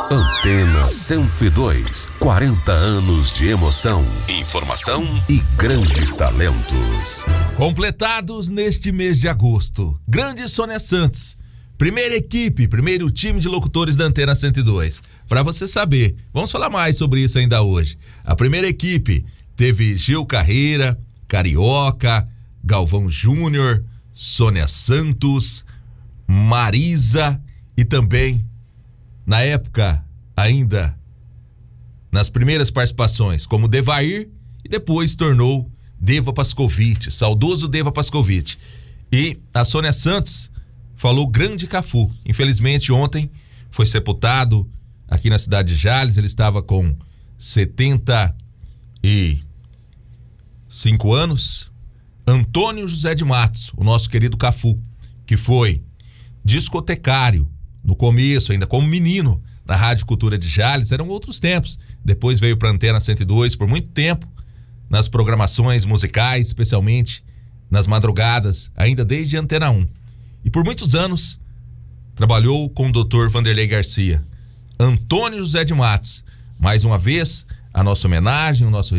Antena 102, 40 anos de emoção, informação e grandes talentos. Completados neste mês de agosto, grande Sônia Santos, primeira equipe, primeiro time de locutores da Antena 102. Para você saber, vamos falar mais sobre isso ainda hoje. A primeira equipe teve Gil Carreira, Carioca, Galvão Júnior, Sônia Santos, Marisa e também, na época, ainda nas primeiras participações, como Devair, e depois tornou Deva Pascovitch, saudoso Deva Pascovitch. E a Sônia Santos falou grande Cafu. Infelizmente, ontem foi sepultado aqui na cidade de Jales. Ele estava com 75 anos. Antônio José de Matos, o nosso querido Cafu, que foi discotecário no começo, ainda como menino, na Rádio Cultura de Jales. Eram outros tempos. Depois veio para a Antena 102 por muito tempo, nas programações musicais, especialmente nas madrugadas, ainda desde Antena 1. E por muitos anos trabalhou com o Dr. Vanderlei Garcia. Antônio José de Matos, mais uma vez, a nossa homenagem, o nosso